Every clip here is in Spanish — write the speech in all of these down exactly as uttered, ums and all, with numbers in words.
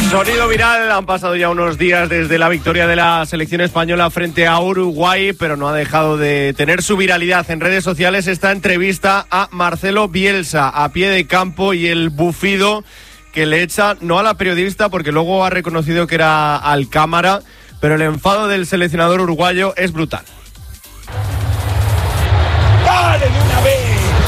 Sonido viral, han pasado ya unos días desde la victoria de la selección española frente a Uruguay, pero no ha dejado de tener su viralidad en redes sociales esta entrevista a Marcelo Bielsa a pie de campo y el bufido que le echa, no a la periodista porque luego ha reconocido que era al cámara, pero el enfado del seleccionador uruguayo es brutal. ¡Dale de una vez!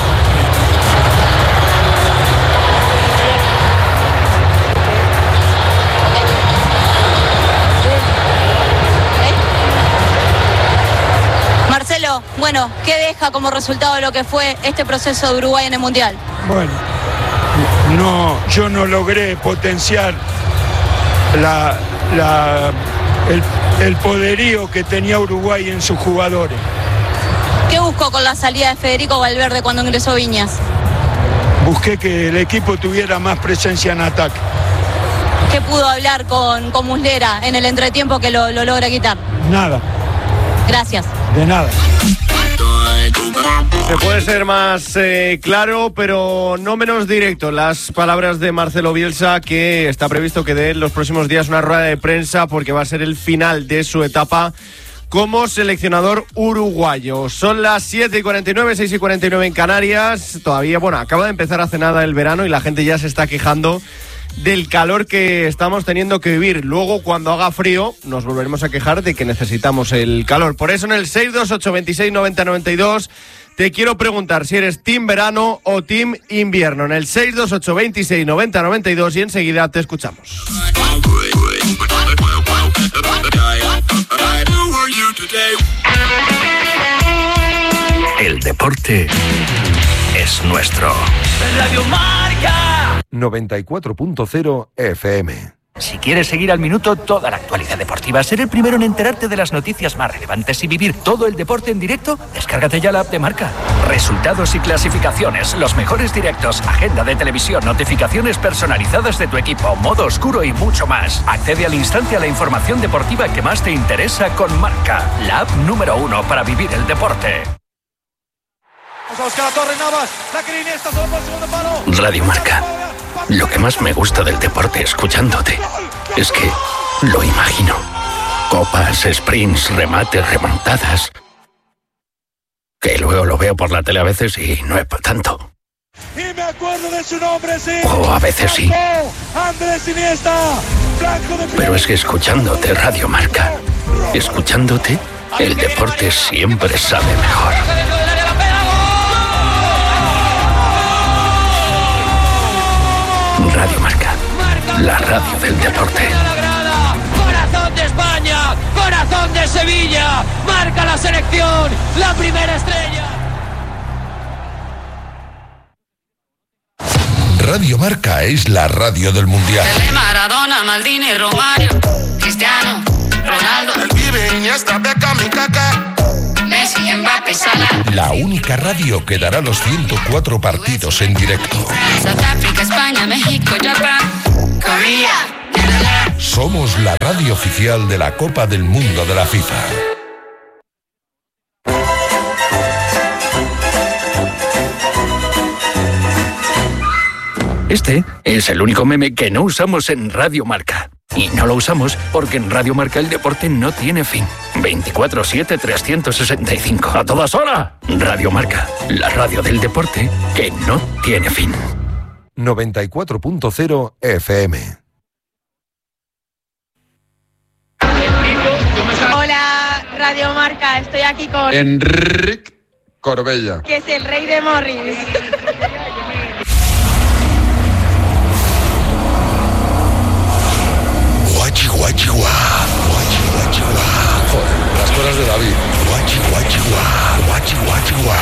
Marcelo, bueno, ¿qué deja como resultado de lo que fue este proceso de Uruguay en el Mundial? Bueno, no, yo no logré potenciar la, la, el, el poderío que tenía Uruguay en sus jugadores. ¿Qué buscó con la salida de Federico Valverde cuando ingresó Viñas? Busqué que el equipo tuviera más presencia en ataque. ¿Qué pudo hablar con, con Muslera en el entretiempo que lo, lo logra quitar? Nada. Gracias. De nada. Se puede ser más eh, claro, pero no menos directo. Las palabras de Marcelo Bielsa, que está previsto que dé en los próximos días una rueda de prensa porque va a ser el final de su etapa como seleccionador uruguayo. Son las siete y cuarenta y nueve, seis y cuarenta y nueve en Canarias. Todavía, bueno, acaba de empezar hace nada el verano y la gente ya se está quejando del calor que estamos teniendo que vivir. Luego, cuando haga frío, nos volveremos a quejar de que necesitamos el calor. Por eso, en el seis dos ocho veintiséis noventa noventa y dos, te quiero preguntar si eres team verano o team invierno. En el seis dos ocho veintiséis noventa noventa y dos y enseguida te escuchamos. El deporte es nuestro. Radio Marca noventa y cuatro punto cero F M. Si quieres seguir al minuto toda la actualidad deportiva, ser el primero en enterarte de las noticias más relevantes y vivir todo el deporte en directo, descárgate ya la app de Marca. Resultados y clasificaciones, los mejores directos, agenda de televisión, notificaciones personalizadas de tu equipo, modo oscuro y mucho más. Accede al instante a la información deportiva que más te interesa con Marca, la app número uno para vivir el deporte. Radio Marca. Lo que más me gusta del deporte escuchándote es que lo imagino. Copas, sprints, remates, remontadas. Que luego lo veo por la tele a veces y no es para tanto. Y me acuerdo de su nombre, sí. O a veces sí. Andrés Iniesta, blanco de... Pero es que escuchándote Radio Marca, escuchándote, el deporte siempre sabe mejor. Radio Marca, la radio del deporte. Corazón de España, corazón de Sevilla, marca la selección, la primera estrella. Radio Marca es la radio del Mundial. Maradona, Maldini, Romario, Cristiano, Ronaldo, el Pibe, Iniesta, Beckham y Kaká, Messi, Mbappé, Salah. La única radio que dará los ciento cuatro partidos en directo. Sudáfrica, España, México, Japón, Corea. Somos la radio oficial de la Copa del Mundo de la FIFA. Este es el único meme que no usamos en Radio Marca. Y no lo usamos porque en Radio Marca el deporte no tiene fin. veinticuatro siete trescientos sesenta y cinco. ¡A todas horas! Radio Marca, la radio del deporte que no tiene fin. noventa y cuatro punto cero F M. Hola, Radio Marca, estoy aquí con Enric Corbella, que es el rey de Morris. Guachi, guachi, guá. Guachi, guachi, guá. Joder, las cosas de David. Guachi, guachi, guá. Guachi, guachi, guá.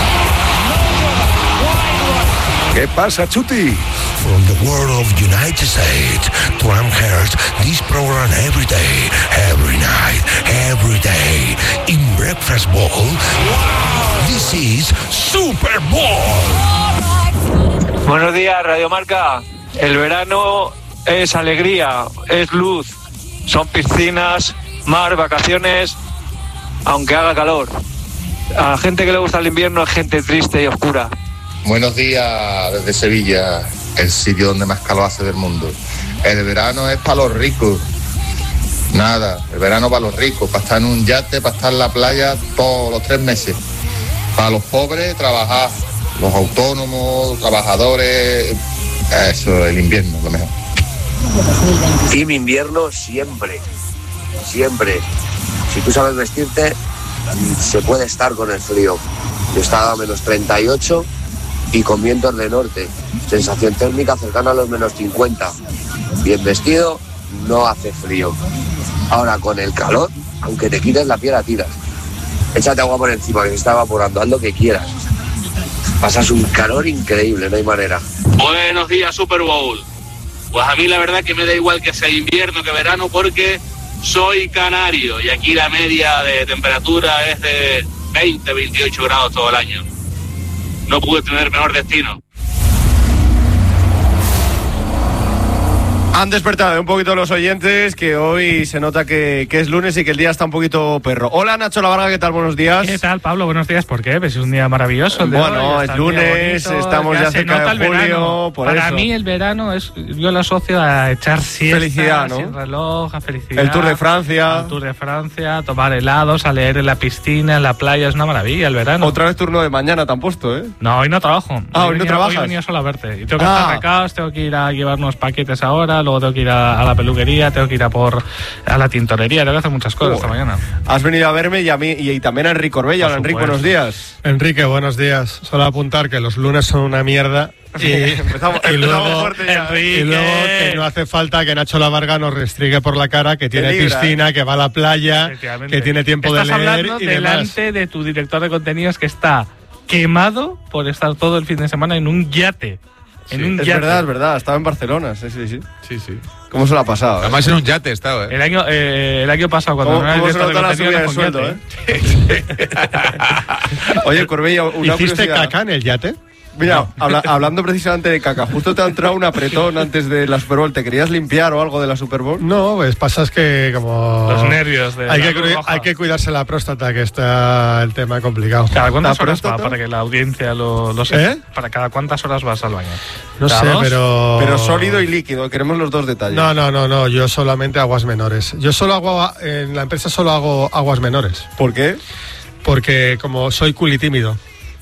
¿Qué pasa, Chuti? From the world of United States to Amherst, this program every day, every night, every day, in Breakfast Bowl, this is Super Bowl. Buenos días, Radio Marca. El verano es alegría, es luz, son piscinas, mar, vacaciones, aunque haga calor. A la gente que le gusta el invierno es gente triste y oscura. Buenos días desde Sevilla, el sitio donde más calor hace del mundo. El verano es para los ricos. Nada, el verano para los ricos, para estar en un yate, para estar en la playa todos los tres meses. Para los pobres, trabajar. Los autónomos, trabajadores, eso, el invierno, lo mejor. Team invierno siempre, siempre. Si tú sabes vestirte, se puede estar con el frío. Yo estaba a menos treinta y ocho y con vientos de norte. Sensación térmica cercana a los menos cincuenta. Bien vestido, no hace frío. Ahora con el calor, aunque te quites la piel a tiras. Échate agua por encima que se está evaporando, haz lo que quieras. Pasas un calor increíble, no hay manera. Buenos días, Super Bowl. Pues a mí la verdad que me da igual que sea invierno que verano porque soy canario y aquí la media de temperatura es de veinte, veintiocho grados todo el año. No pude tener mejor destino. Han despertado un poquito los oyentes, que hoy se nota que, que es lunes y que el día está un poquito perro. Hola, Nacho Lavarga, ¿qué tal? Buenos días. ¿Qué tal, Pablo? Buenos días. ¿Por qué? Pues es un día maravilloso. El de bueno, hoy, es lunes, bonito, estamos ya, ya cerca de julio. Por Para eso. mí el verano es, yo lo asocio a echar siesta, felicidad, ¿no? sin reloj, a felicidad. El Tour de Francia. El Tour de Francia, tomar helados, a leer en la piscina, en la playa, es una maravilla el verano. Otra vez turno de mañana te han puesto, ¿eh? No, hoy no trabajo. Ah, hoy, hoy no venía, trabajas. Hoy venía solo a verte. Y tengo que ah. hacer recados, tengo que ir a llevar unos paquetes ahora, luego tengo que ir a, a la peluquería, tengo que ir a por a la tintorería, tengo que hacer muchas cosas uh, esta mañana. Has venido a verme y a mí y, y también a Enrique Corbella. Hola, Enrique, buenos días. Enrique, buenos días. Solo apuntar que los lunes son una mierda. Y, empezamos, y, luego, Enrique. y luego que no hace falta que Nacho Lavarga nos restringe por la cara, que tiene piscina, que va a la playa, que tiene tiempo de leer. Estás hablando y delante demás. de tu director de contenidos que está quemado por estar todo el fin de semana en un yate. En sí, un es yate. verdad, es verdad. Estaba en Barcelona, sí, sí, sí. Sí, sí. ¿Cómo se lo ha pasado? Además eh? en un yate estaba, ¿eh? El año, eh, el año pasado, cuando no era el director de contenidos, de sueldo, ¿eh? Oye, Corbella, una ¿hiciste curiosidad. caca en el yate? Mira, no. habla, hablando precisamente de caca, justo te ha entrado un apretón antes de la Super Bowl. ¿Te querías limpiar o algo de la Super Bowl? No, pues pasa es que como... Los nervios de hay la que, hay que cuidarse la próstata, que está el tema complicado. ¿Cada cuántas horas va para que la audiencia lo, lo sepa? ¿Eh? ¿Para cada cuántas horas vas al baño? No sé, dos? pero... Pero sólido y líquido, queremos los dos detalles. No, no, no, no, yo solamente aguas menores. Yo solo hago, en la empresa solo hago aguas menores. ¿Por qué? Porque como soy culitímido.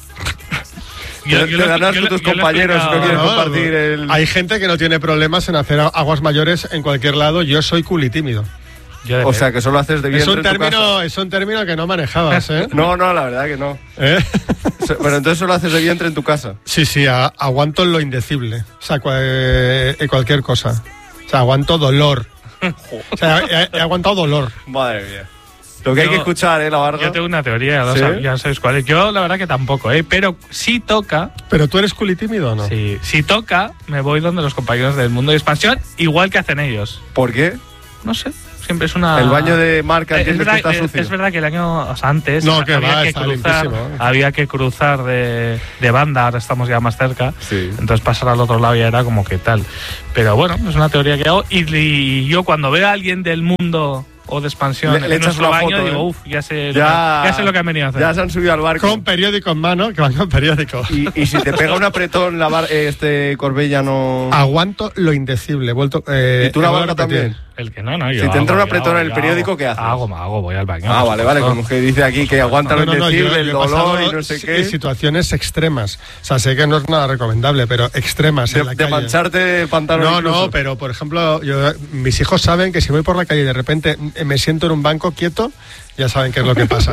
Yo, yo, te darás con tus compañeros si no quieres no, compartir el... Hay gente que no tiene problemas en hacer aguas mayores en cualquier lado. Yo soy culitímido. O sea, que solo haces de vientre es un en tu término, casa. Es un término que no manejabas, ¿eh? No, no, la verdad que no. ¿Eh? Pero entonces solo haces de vientre en tu casa. Sí, sí, a, aguanto lo indecible. O sea, cua, eh, cualquier cosa. O sea, aguanto dolor. O sea, he, he aguantado dolor. Madre mía. Lo que yo, hay que escuchar, ¿eh, Lavarga? Yo tengo una teoría, ¿sí? sab- ya sabéis cuál es. Yo la verdad que tampoco, ¿eh? Pero si toca... ¿Pero tú eres culitímido o no? Sí, si toca, me voy donde los compañeros del mundo de expansión, igual que hacen ellos. ¿Por qué? No sé, siempre es una... El baño de marca, eh, ¿entiendes es verdad, que está sucio? Es verdad que el año o sea, antes no, que había, va, que está cruzar, limpísimo. había que cruzar de, de banda, ahora estamos ya más cerca, sí. Entonces pasar al otro lado ya era como que tal. Pero bueno, es una teoría que hago y, y yo cuando veo a alguien del mundo... o de expansión le, le en nuestro una baño, foto, digo, ¿eh? uff, ya sé, ya, lo que, ya sé lo que han venido a hacer. Ya se han subido al barco. Con periódico en mano, que van con periódico. Y, y si te pega un apretón, la bar, este Corbella no... Aguanto lo indecible. Vuelto, eh, ¿Y tú la barca también? El que no, no, yo Si te entra hago, un apretón hago, en el periódico, hago, ¿qué haces? Hago, hago, voy al baño. Ah, vale, vale, como que dice aquí que aguanta no, lo no, no, indecible, yo, yo el he dolor y no sé qué. Situaciones extremas. O sea, sé que no es nada recomendable, pero extremas de, en la de calle. mancharte el pantalón. No, incluso. no, pero por ejemplo, yo, mis hijos saben que si voy por la calle y de repente me siento en un banco quieto, ya saben qué es lo que pasa.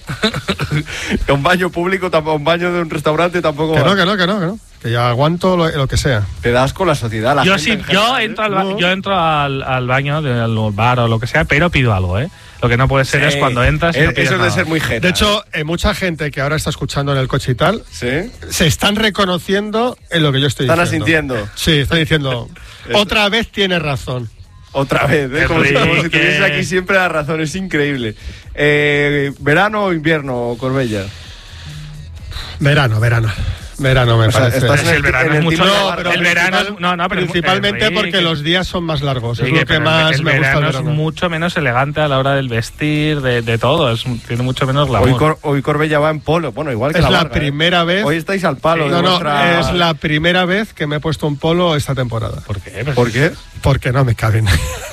Un baño público, un baño de un restaurante tampoco. Que va. no, que no, que no, que no. Que yo aguanto lo, lo que sea. Te das con la sociedad, la yo gente sí, en yo general, entro, al, ¿eh? ba- yo entro al, al baño del bar o lo que sea, pero pido algo, ¿eh? Lo que no puede ser Sí. es cuando entras y Es- no pides eso es de nada. ser muy jeta. De hecho, eh, mucha gente que ahora está escuchando en el coche y tal, ¿Sí? se están reconociendo en lo que yo estoy Están diciendo. asintiendo. Sí, están diciendo, otra vez tienes razón. Otra vez, ¿eh? Como, si- como si tuviese aquí siempre la razón, es increíble. Eh, ¿Verano o invierno, Corbella? Verano, verano. Verano me O sea, parece. estás en el, el- verano en es el mucho tipo de mejor. barro. El verano es, Principal- no, no, pero Principalmente Enrique, porque los días son más largos. Sí, es lo que pero el- más el me gusta verano del es verano. mucho menos elegante a la hora del vestir, de, de todo. Es, tiene mucho menos glamour. Hoy, Cor- hoy Corbella va en polo. Bueno, igual que Es la, la Varga, ¿eh? primera vez. Hoy estáis al palo. No, de no, vuestra- es la primera vez que me he puesto un polo esta temporada. ¿Por qué? Pues- ¿Por qué? Porque no me caben.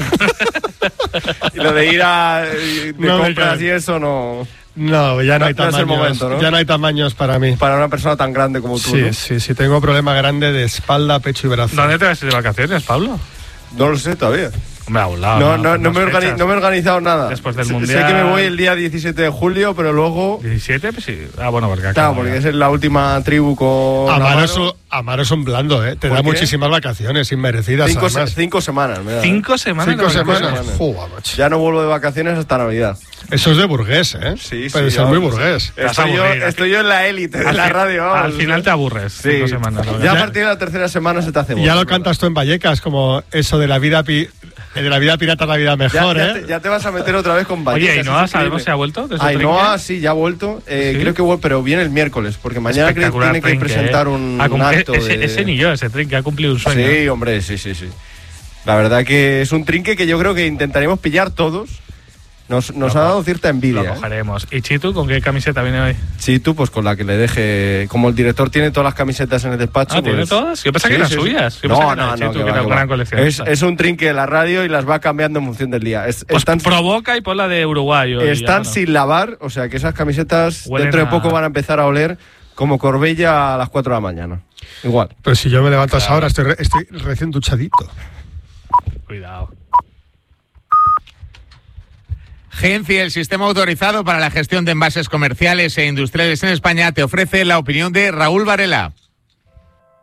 Y lo de ir a de No me compras cabe. y eso no. No, ya no, No- hay no es tamaños. el momento, ¿no? Ya no hay tamaños para mí. Para una persona tan grande como tú. Sí, ¿no? sí, sí, tengo problema grande de espalda, pecho y brazo. ¿Dónde te vas a ir de vacaciones, Pablo? No lo sé todavía. Hombre, a un lado. No, no, con no, me he dos organi- fechas. no me he organizado nada. Después del Sé- Mundial. Sé que me voy el día diecisiete de julio, pero luego. ¿diecisiete? Pues sí. Ah, bueno, porque Claro, acaba porque ya. es la última tribu con. Amaro es, Amaro. un, Amaro es un blando, ¿eh? Te ¿Por da qué? muchísimas vacaciones, inmerecidas Cinco, se- además. cinco semanas. me da. ¿Cinco semanas? Cinco de vacaciones? semanas. Joder, macho. Ya no vuelvo de vacaciones hasta Navidad. Eso es de burgués, ¿eh? Sí, sí. Puede ser yo- muy burgués. Estás Estoy yo, aburrida. estoy yo en la élite de Al la fin- radio. Vamos. Al final te aburres. Sí. Cinco semanas. la Ya verdad. a partir de la tercera semana se te hace Y bola, ya lo ¿verdad? cantas tú en Vallecas, como eso de la vida pi- de la vida pirata es la vida Ya, mejor, ya ¿eh? te, ya te vas a meter otra vez con Vallecas. Oye, ¿Ainhoa es sabemos increíble. si ha vuelto de su Ainhoa trinque? sí, ya ha vuelto. Eh, ¿Sí? Creo que vuelve, pero viene el miércoles, porque mañana creo que Espectacular tiene que trinque, presentar ¿eh? un, Ha cum- acto ese, de... ese ni yo, ese trinque ha cumplido un sueño. Sí, hombre, sí, sí, sí. La verdad que es un trinque que yo creo que intentaremos pillar todos. Nos, nos Lo ha co- dado cierta envidia. Lo ¿eh? cogeremos. ¿Y Chitu con qué camiseta viene hoy? Sí, tú, pues con la que le deje. Como el director tiene todas las camisetas en el despacho. Ah, ¿tiene pues- todas? Yo pensaba que eran suyas. Yo no, pensaba que no, era de no, Chitu, que que va, era que un gran va. coleccionista. Es, es un trinque de la radio y las va cambiando en función del día. Es- Pues están provoca y pon la de Uruguay. hoy, están ya, ¿no? sin lavar, o sea que esas camisetas Huelen dentro de a- poco van a empezar a oler como Corbella a las cuatro de la mañana. Igual. Pero si yo me levanto a esa hora, estoy, re- estoy recién duchadito. Cuidado. Genci, el sistema autorizado para la gestión de envases comerciales e industriales en España, te ofrece la opinión de Raúl Varela.